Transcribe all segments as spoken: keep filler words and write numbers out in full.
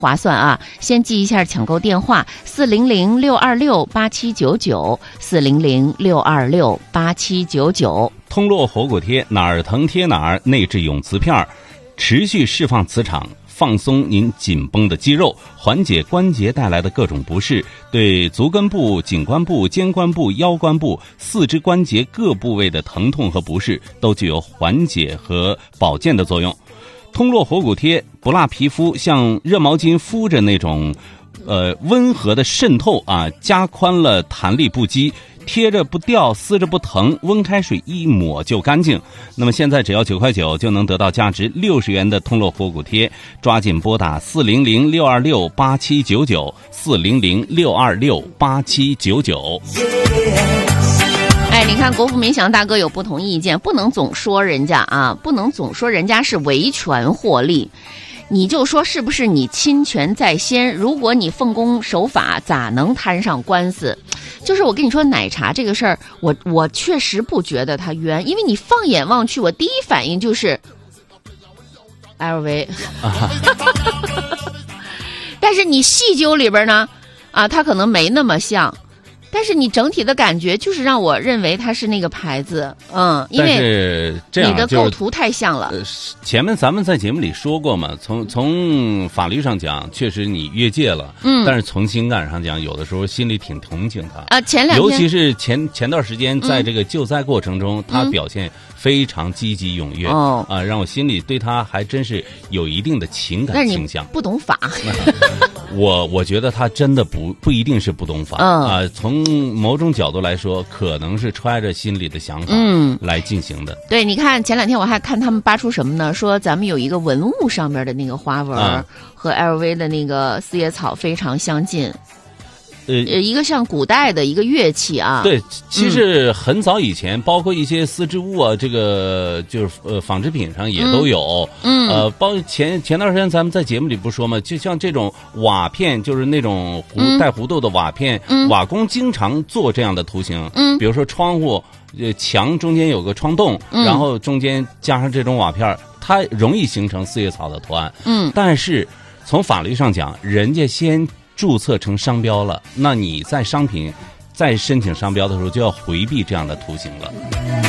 划算啊！先记一下抢购电话：四零零六二六八七九九，四零零六二六八七九九。 通络活骨贴，哪儿疼贴哪儿，内置永磁片，持续释放磁场，放松您紧绷的肌肉，缓解关节带来的各种不适，对足跟部、颈关部、肩关部、腰关部、四肢关节各部位的疼痛和不适都具有缓解和保健的作用。通络活骨贴不辣皮肤，像热毛巾敷着那种呃温和的渗透啊，加宽了弹力不羁，贴着不掉，撕着不疼，温开水一抹就干净。那么现在只要九块九就能得到价值六十元的通络活骨贴，抓紧拨打四零零六二六八七九九，四零零六二六八七九九。 哎，你看国富民祥大哥有不同意见，不能总说人家啊，不能总说人家是维权获利，你就说是不是你侵权在先？如果你奉公守法，咋能摊上官司？就是我跟你说，奶茶这个事儿，我我确实不觉得他冤，因为你放眼望去，我第一反应就是 L V， 但是你细究里边呢，啊，他可能没那么像。但是你整体的感觉就是让我认为它是那个牌子，嗯，因为你的构图太像了。 呃，前面咱们在节目里说过嘛，从从法律上讲，确实你越界了，嗯，但是从情感上讲，有的时候心里挺同情他啊。前两天， 尤其是前前段时间，在这个救灾过程中，嗯、他表现非常积极踊跃，哦、啊，让我心里对他还真是有一定的情感倾向。 不懂法。 我我觉得他真的不不一定是不懂法，嗯、啊，从某种角度来说，可能是揣着心里的想法嗯来进行的。 对，你看前两天我还看他们扒出什么呢？说咱们有一个文物上面的那个花纹、啊、和 L V 的那个四叶草非常相近。呃，一个像古代的一个乐器啊。 对，其实很早以前，嗯、包括一些丝织物啊，这个就是呃纺织品上也都有。嗯。呃，包前前段时间咱们在节目里不说嘛，就像这种瓦片，就是那种弧、嗯、带弧度的瓦片，嗯、瓦工经常做这样的图形。嗯。比如说窗户，呃，墙中间有个窗洞，嗯、然后中间加上这种瓦片，它容易形成四叶草的图案。嗯。但是从法律上讲，人家先注册成商标了，那你在商品在申请商标的时候就要回避这样的图形了。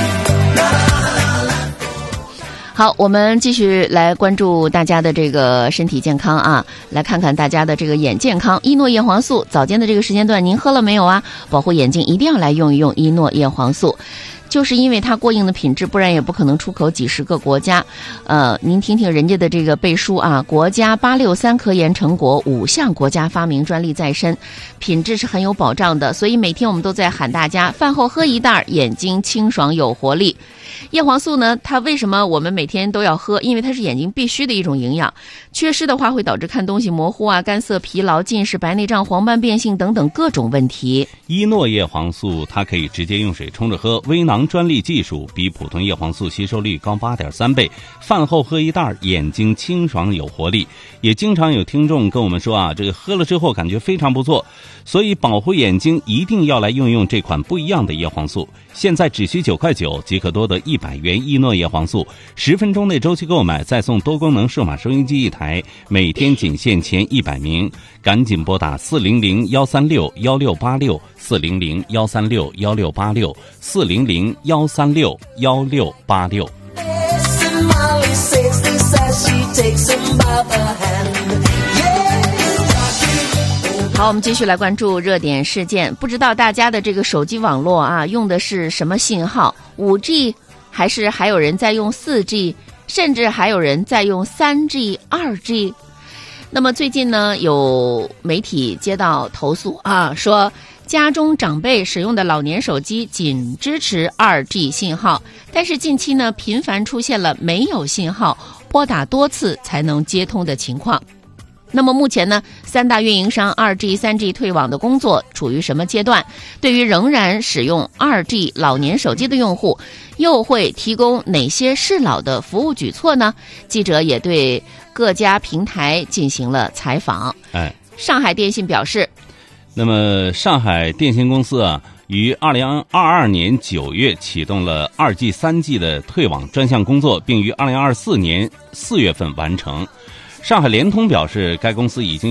好，我们继续来关注大家的这个身体健康啊，来看看大家的这个眼健康。伊诺叶黄素，早间的这个时间段您喝了没有啊？保护眼睛一定要来用一用伊诺叶黄素。就是因为它过硬的品质，不然也不可能出口几十个国家。呃，您听听人家的这个背书啊，国家八六三科研成果，五项国家发明专利在身，品质是很有保障的。所以每天我们都在喊大家，饭后喝一袋，眼睛清爽有活力。叶黄素呢，它为什么我们每天都要喝？因为它是眼睛必须的一种营养，缺失的话会导致看东西模糊啊、干涩、疲劳、近视、白内障、黄斑变性等等各种问题。 伊诺叶黄素它可以直接用水冲着喝，微囊专利技术，比普通叶黄素吸收率高 八点三 倍，饭后喝一袋，眼睛清爽有活力。也经常有听众跟我们说啊，这个喝了之后感觉非常不错，所以保护眼睛一定要来用用这款不一样的叶黄素。现在只需九块九即可多得一百元伊诺叶黄素，十分钟内周期购买再送多功能数码收音机一台，每天仅限前一百名，赶紧拨打四零零幺三六幺六八六，四零零幺三六幺六八六，四零零幺三六幺六八六。 好，我们继续来关注热点事件。不知道大家的这个手机网络啊，用的是什么信号 ？五 G 还是还有人在用 四 G， 甚至还有人在用 三 G、二 G？ 那么最近呢，有媒体接到投诉啊，说家中长辈使用的老年手机仅支持 二 G 信号，但是近期呢，频繁出现了没有信号，拨打多次才能接通的情况。那么目前呢，三大运营商 二 G、三 G 退网的工作处于什么阶段？对于仍然使用 二 G 老年手机的用户，又会提供哪些适老的服务举措呢？记者也对各家平台进行了采访。 哎， 上海电信表示， 那么上海电信公司啊，于二零二二年九月启动了 二 G、三 G 的退网专项工作，并于二零二四年四月份完成。 上海联通表示，该公司已经